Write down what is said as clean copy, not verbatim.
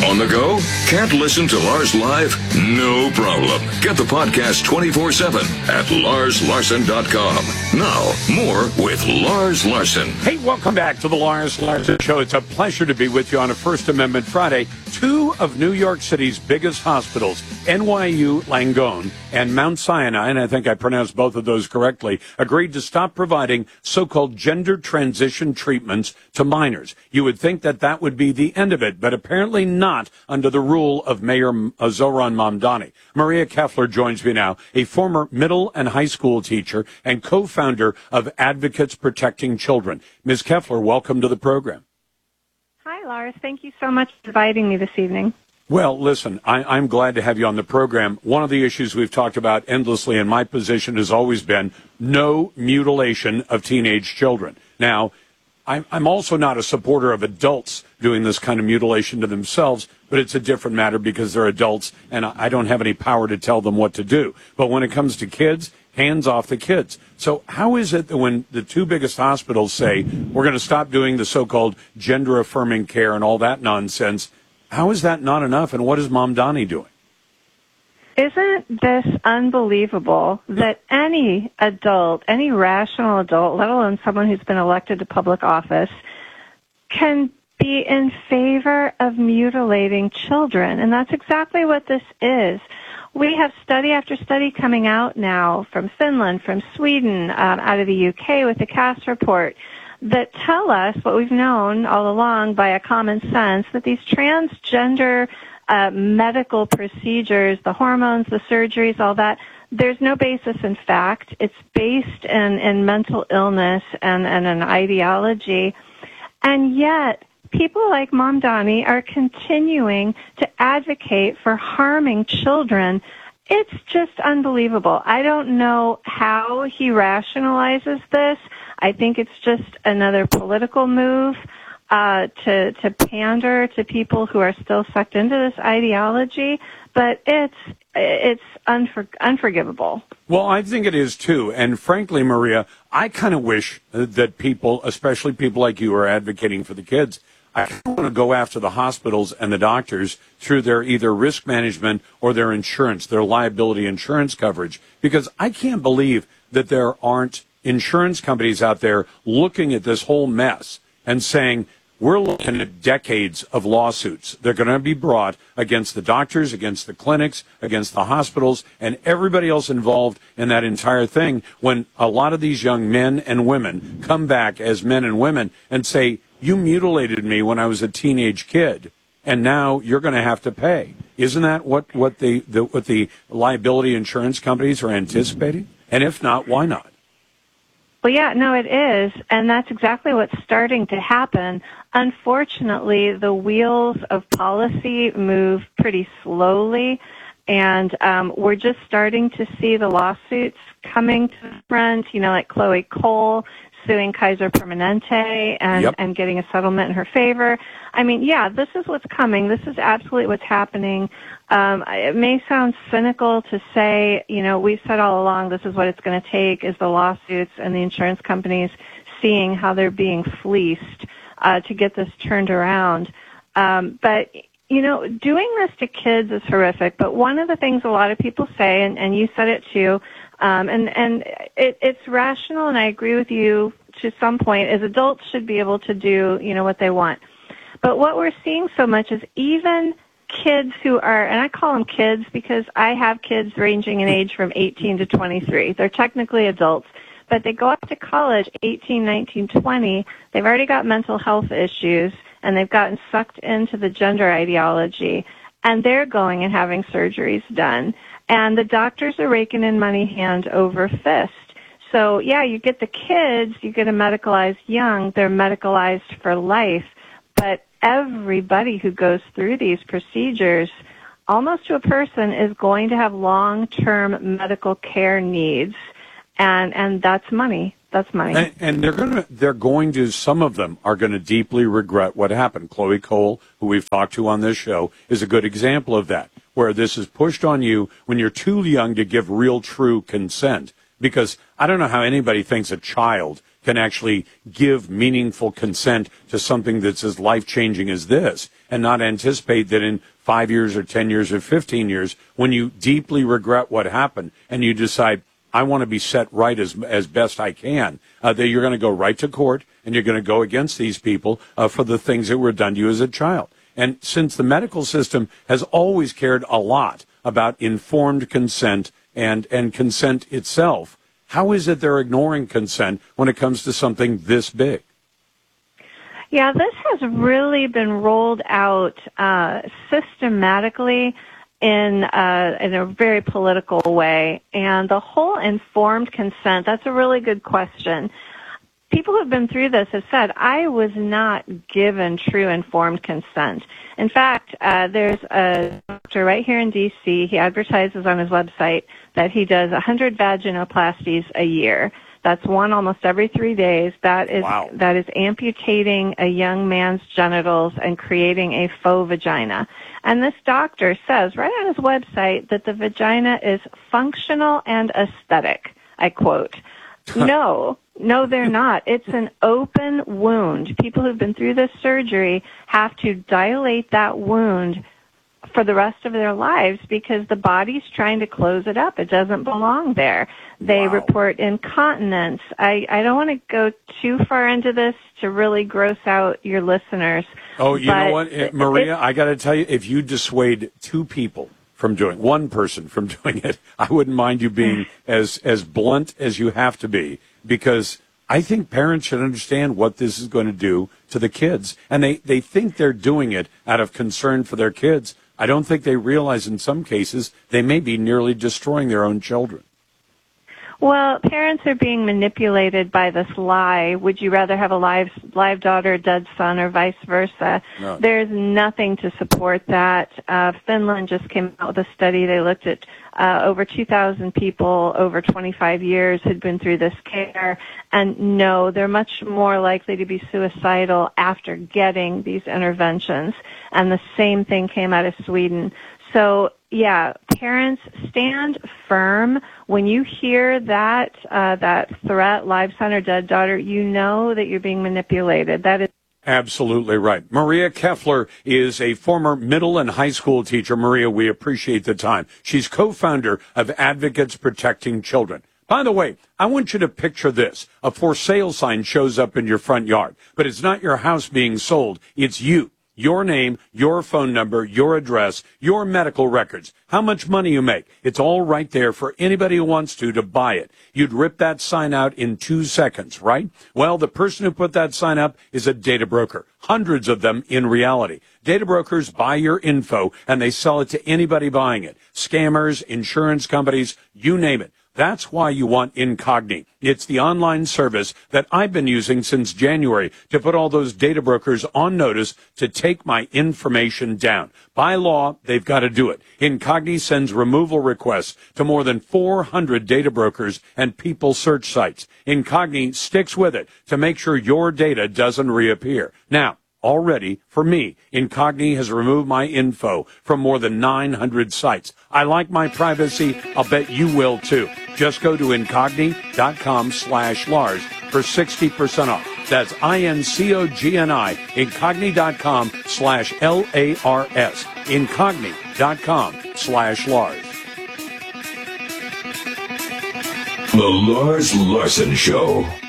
On the go? Can't listen to Lars live? No problem. Get the podcast 24/7 at LarsLarson.com. Now, more with Lars Larson. Hey, welcome back to the Lars Larson Show. It's a pleasure to be with you on a First Amendment Friday. Two of New York City's biggest hospitals, NYU Langone and Mount Sinai, and I think I pronounced both of those correctly, agreed to stop providing so-called gender transition treatments to minors. You would think that that would be the end of it, but apparently not under the rule of Mayor Zohran Mamdani. Maria Keffler joins me now, a former middle and high school teacher and co-founder of Advocates Protecting Children. Ms. Keffler, welcome to the program. Hi, Lars. Thank you so much for inviting me this evening. Well, listen, I'm glad to have you on the program. One of the issues we've talked about endlessly, and my position has always been no mutilation of teenage children. Now, I'm also not a supporter of adults doing this kind of mutilation to themselves, but it's a different matter because they're adults, and I don't have any power to tell them what to do. But when it comes to kids, hands off the kids. So how is it that when the two biggest hospitals say we're going to stop doing the so-called gender-affirming care and all that nonsense, how is that not enough, and what is Mamdani doing? Isn't this unbelievable that any adult, any rational adult, let alone someone who's been elected to public office, can be in favor of mutilating children? And that's exactly what this is. We have study after study coming out now from Finland, from Sweden, out of the UK with the Cass report that tell us what we've known all along by a common sense, that these transgender medical procedures, the hormones, the surgeries, all that, there's no basis in fact. It's based in mental illness and an ideology. And yet, people like Mamdani are continuing to advocate for harming children. It's just unbelievable. I don't know how he rationalizes this. I think it's just another political move to pander to people who are still sucked into this ideology, but it's unforgivable. Well, I think it is too, and frankly, Maria, I kind of wish that people, especially people like you, are advocating for the kids. I want to go after the hospitals and the doctors through their either risk management or their insurance, their liability insurance coverage, because I can't believe that there aren't insurance companies out there looking at this whole mess and saying, we're looking at decades of lawsuits. They're going to be brought against the doctors, against the clinics, against the hospitals, and everybody else involved in that entire thing when a lot of these young men and women come back as men and women and say, you mutilated me when I was a teenage kid, and now you're going to have to pay. Isn't that what the liability insurance companies are anticipating? And if not, why not? Well, yeah, no, it is, and that's exactly what's starting to happen. Unfortunately, the wheels of policy move pretty slowly, and we're just starting to see the lawsuits coming to the front, like Chloe Cole suing Kaiser Permanente and getting a settlement in her favor. I mean, yeah, this is what's coming. This is absolutely what's happening. It may sound cynical to say, we've said all along this is what it's going to take is the lawsuits and the insurance companies seeing how they're being fleeced to get this turned around. But, doing this to kids is horrific. But one of the things a lot of people say, and you said it too, and it's rational, and I agree with you to some point, is adults should be able to do, what they want. But what we're seeing so much is even kids who are, and I call them kids because I have kids ranging in age from 18 to 23. They're technically adults, but they go up to college, 18, 19, 20. They've already got mental health issues, and they've gotten sucked into the gender ideology, and they're going and having surgeries done. And the doctors are raking in money hand over fist. So, yeah, you get the kids, you get them medicalized young, they're medicalized for life. But everybody who goes through these procedures, almost to a person, is going to have long-term medical care needs, and that's money. That's money. And they're going to, some of them are going to deeply regret what happened. Chloe Cole, who we've talked to on this show, is a good example of that, where this is pushed on you when you're too young to give real, true consent. Because I don't know how anybody thinks a child can actually give meaningful consent to something that's as life-changing as this, and not anticipate that in 5 years or 10 years or 15 years, when you deeply regret what happened and you decide, I want to be set right as best I can, that you're going to go right to court and you're going to go against these people for the things that were done to you as a child. And since the medical system has always cared a lot about informed consent and consent itself, how is it they're ignoring consent when it comes to something this big? Yeah, this has really been rolled out systematically in a very political way. And the whole informed consent, that's a really good question. People who have been through this have said, I was not given true informed consent. In fact, there's a doctor right here in D.C., he advertises on his website that he does 100 vaginoplasties a year. That's one almost every 3 days. That is Wow. that is amputating a young man's genitals and creating a faux vagina. And this doctor says right on his website that the vagina is functional and aesthetic. I quote. No, they're not. It's an open wound. People who've been through this surgery have to dilate that wound for the rest of their lives because the body's trying to close it up. It doesn't belong there. They report incontinence. I don't want to go too far into this to really gross out your listeners. Oh, you know what, Maria, I got to tell you, if you dissuade one person from doing it, I wouldn't mind you being as blunt as you have to be, because I think parents should understand what this is going to do to the kids. And they think they're doing it out of concern for their kids. I don't think they realize in some cases they may be nearly destroying their own children. Well, parents are being manipulated by this lie. Would you rather have a live daughter, a dead son, or vice versa? No. There's nothing to support that. Finland just came out with a study. They looked at over 2,000 people over 25 years who'd been through this care. And no, they're much more likely to be suicidal after getting these interventions. And the same thing came out of Sweden. So, yeah, parents, stand firm. When you hear that threat, live son or dead daughter, you know that you're being manipulated. That is Absolutely right. Maria Keffler is a former middle and high school teacher. Maria, we appreciate the time. She's co-founder of Advocates Protecting Children. By the way, I want you to picture this. A for sale sign shows up in your front yard, but it's not your house being sold. It's you. Your name, your phone number, your address, your medical records, how much money you make. It's all right there for anybody who wants to buy it. You'd rip that sign out in 2 seconds, right? Well, the person who put that sign up is a data broker. Hundreds of them in reality. Data brokers buy your info and they sell it to anybody buying it. Scammers, insurance companies, you name it. That's why you want Incogni. It's the online service that I've been using since January to put all those data brokers on notice to take my information down. By law, they've got to do it. Incogni sends removal requests to more than 400 data brokers and people search sites. Incogni sticks with it to make sure your data doesn't reappear. Now, already, for me, Incogni has removed my info from more than 900 sites. I like my privacy. I'll bet you will, too. Just go to Incogni.com/Lars for 60% off. That's INCOGNI, Incogni.com/LARS, Incogni.com/Lars. The Lars Larson Show.